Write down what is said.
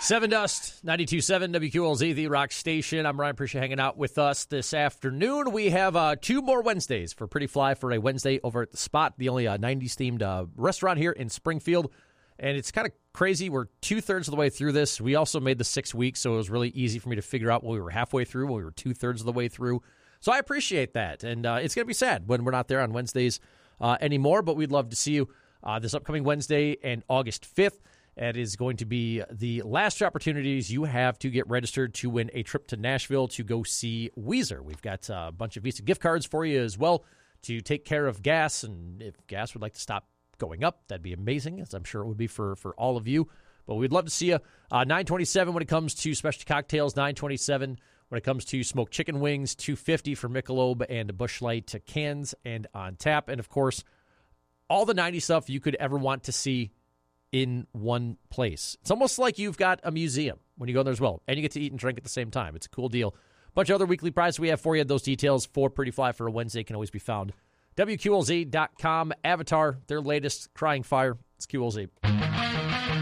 7 Dust, 92.7 WQLZ, the Rock Station. I'm Ryan. Appreciate you hanging out with us this afternoon. We have 2 more Wednesdays for Pretty Fly for a Wednesday over at The Spot, the only 90s-themed restaurant here in Springfield. And it's kind of crazy. We're 2/3 of the way through this. We also made the 6 weeks, so it was really easy for me to figure out when we were halfway through, when we were 2/3 of the way through. So I appreciate that. And it's going to be sad when we're not there on Wednesdays anymore, but we'd love to see you this upcoming Wednesday and August 5th. It is going to be the last opportunities you have to get registered to win a trip to Nashville to go see Weezer. We've got a bunch of Visa gift cards for you as well to take care of gas. And if gas would like to stop going up, that'd be amazing, as I'm sure it would be for all of you. But we'd love to see you. $9.27 when it comes to specialty cocktails, $9.27 when it comes to smoked chicken wings, $2.50 for Michelob and Busch Light cans and on tap. And, of course, all the 90s stuff you could ever want to see in one place. It's almost like you've got a museum when you go there as well, and you get to eat and drink at the same time. It's a cool deal. A bunch of other weekly prizes we have for you. Those details for Pretty Fly for a Wednesday can always be found. WQLZ.com, Avatar, their latest Crying Fire. It's QLZ.